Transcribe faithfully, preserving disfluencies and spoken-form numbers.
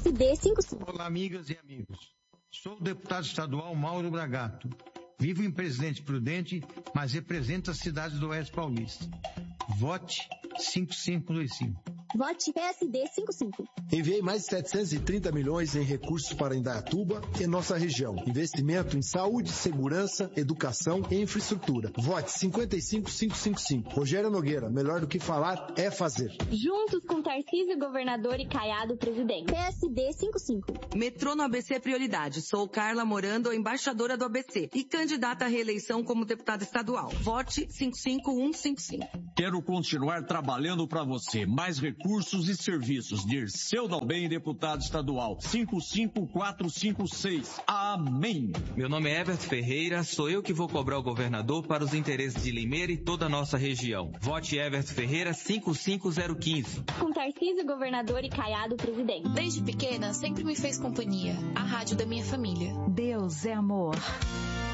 S D cinquenta e cinco. Olá, amigas e amigos. Sou o deputado estadual Mauro Bragato. Vivo em Presidente Prudente, mas represento a cidade do Oeste Paulista. Vote cinco cinco dois cinco. Vote P S D cinquenta e cinco. Enviei mais de setecentos e trinta milhões em recursos para Indaiatuba e nossa região. Investimento em saúde, segurança, educação e infraestrutura. Vote cinquenta e cinco cinco cinco cinco. Rogério Nogueira, melhor do que falar é fazer. Juntos com Tarcísio, governador, e Caiado, presidente. P S D cinquenta e cinco. Metrô no A B C é prioridade. Sou Carla Morando, embaixadora do A B C e candidata à reeleição como deputada estadual. Vote cinco cinco um cinco cinco. Quero continuar trabalhando para você. Mais recursos e serviços. Dirceu Dalben, deputado estadual. cinco cinco quatro cinco seis. Amém. Meu nome é Everton Ferreira. Sou eu que vou cobrar o governador para os interesses de Limeira e toda a nossa região. Vote Everton Ferreira cinco cinco zero um cinco. Com Tarcísio, governador, e Caiado, presidente. Desde pequena, sempre me fez companhia. A rádio da minha família. Deus é amor.